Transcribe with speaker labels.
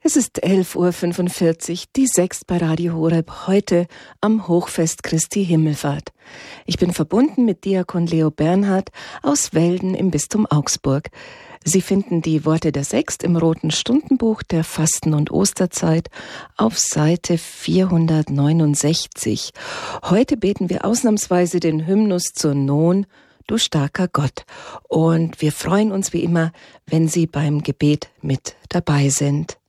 Speaker 1: Es ist 11.45 Uhr, die 6 bei Radio Horeb, heute am Hochfest Christi Himmelfahrt. Ich bin verbunden mit Diakon Leo Bernhard aus Welden im Bistum Augsburg. Sie finden die Worte der 6 im Roten Stundenbuch der Fasten- und Osterzeit auf Seite 469. Heute beten wir ausnahmsweise den Hymnus zur Non, du starker Gott. Und wir freuen uns wie immer, wenn Sie beim Gebet mit dabei sind.